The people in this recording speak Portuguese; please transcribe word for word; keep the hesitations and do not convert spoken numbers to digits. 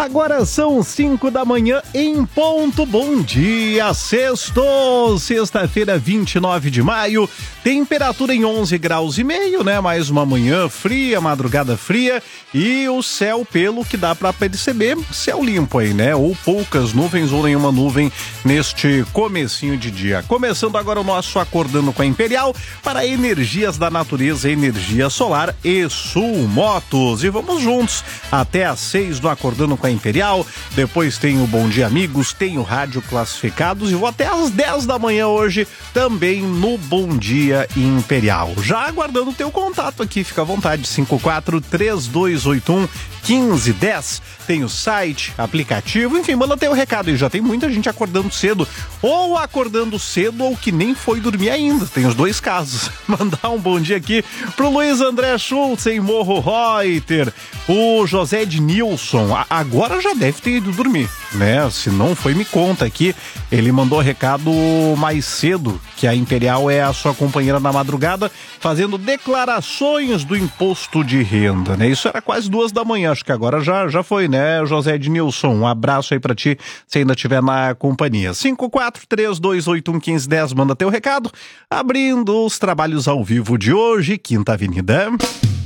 Agora são cinco da manhã em ponto. Bom dia, sexto, sexta-feira, vinte e nove de maio, temperatura em onze graus e meio, né? Mais uma manhã fria, madrugada fria e o céu, pelo que dá pra perceber, céu limpo aí, né? Ou poucas nuvens ou nenhuma nuvem neste comecinho de dia. Começando agora o nosso Acordando com a Imperial para energias da natureza, energia solar e Sul Motos. E vamos juntos até às seis do Acordando com a Imperial. Depois tem o Bom Dia Amigos, tem o Rádio Classificados e vou até às dez da manhã hoje também no Bom Dia Imperial. Já aguardando o teu contato aqui, fica à vontade, cinco quatro três dois oito um um cinco um zero. Tem o site, aplicativo, enfim, manda teu recado aí. Já tem muita gente acordando cedo, ou acordando cedo ou que nem foi dormir ainda. Tem os dois casos. Mandar um bom dia aqui pro Luiz André Schultz em Morro Reuter, o José de Nilson, agora já deve ter ido dormir, né? Se não foi, me conta aqui. Ele mandou recado mais cedo, que a Imperial é a sua companheira na madrugada, fazendo declarações do imposto de renda, né? Isso era quase duas da manhã, acho que agora já, já foi, né, José de Nilson? Um abraço aí pra ti, se ainda estiver na companhia. cinco quatro três dois oito um um cinco um zero, manda teu recado, abrindo os trabalhos ao vivo de hoje, Quinta Avenida.